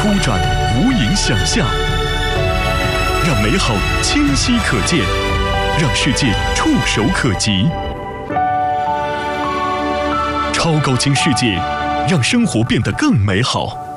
舒展无垠想象，让美好清晰可见，让世界触手可及。超高清世界，让生活变得更美好。